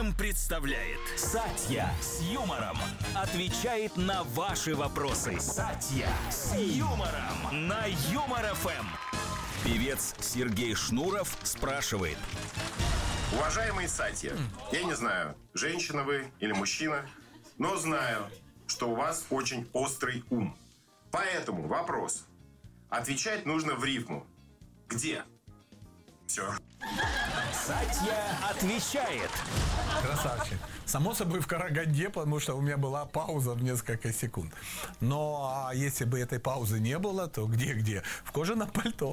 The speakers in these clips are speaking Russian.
ФМ представляет Сатья с юмором отвечает на ваши вопросы. Сатья с юмором на Юмор ФМ. Певец Сергей Шнуров спрашивает: Уважаемый Сатья, я не знаю, женщина вы или мужчина, но знаю, что у вас очень острый ум. Поэтому вопрос. Отвечать нужно в рифму. Где? Все. Сатья отвечает. Красавчик. Само собой в Караганде, потому что у меня была пауза в несколько секунд. Но если бы этой паузы не было, то где? В кожаном пальто.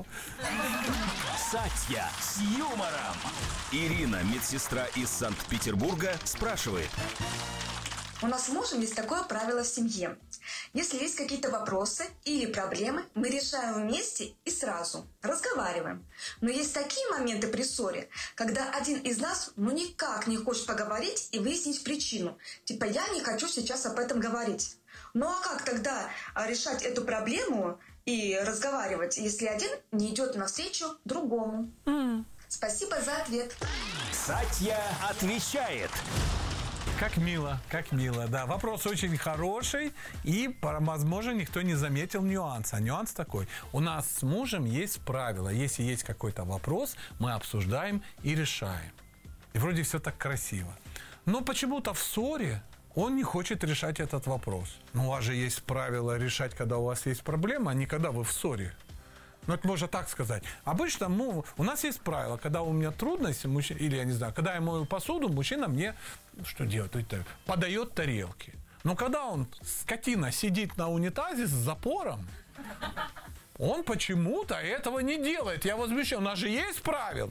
Сатья с юмором. Ирина, медсестра из Санкт-Петербурга, спрашивает: У нас с мужем есть такое правило в семье. Если есть какие-то вопросы или проблемы, мы решаем вместе и сразу. Разговариваем. Но есть такие моменты при ссоре, когда один из нас никак не хочет поговорить и выяснить причину. Типа, я не хочу сейчас об этом говорить. Ну а как тогда решать эту проблему и разговаривать, если один не идет навстречу другому? Спасибо за ответ. Сатья отвечает. Как мило, да. Вопрос очень хороший, и, возможно, никто не заметил нюанса. А нюанс такой. У нас с мужем есть правило. Если есть какой-то вопрос, мы обсуждаем и решаем. И вроде все так красиво. Но почему-то в ссоре он не хочет решать этот вопрос. Ну, у вас же есть правило решать, когда у вас есть проблема, а не когда вы в ссоре. Ну, это можно так сказать. Обычно у нас есть правило, когда у меня трудность, или, я не знаю, когда я мою посуду, мужчина мне, что делает? Подает тарелки. Но когда он, скотина, сидит на унитазе с запором, он почему-то этого не делает. Я возмущен. У нас же есть правило.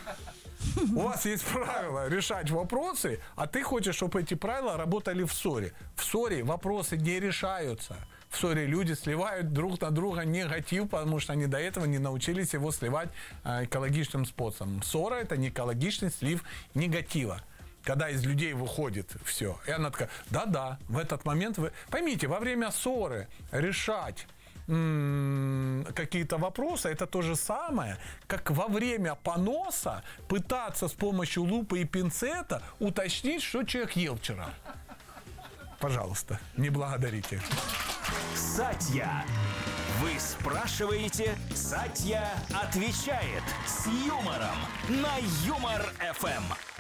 У вас есть правило решать вопросы, а ты хочешь, чтобы эти правила работали в ссоре. В ссоре вопросы не решаются. В ссоре люди сливают друг на друга негатив, потому что они до этого не научились его сливать экологичным способом. Ссора – это не экологичный слив негатива. Когда из людей выходит все. И она такая: да-да, в этот момент вы... Поймите, во время ссоры решать какие-то вопросы, это то же самое, как во время поноса пытаться с помощью лупы и пинцета уточнить, что человек ел вчера. Пожалуйста, не благодарите. Сатья. Вы спрашиваете, Сатья отвечает с юмором на Юмор ФМ.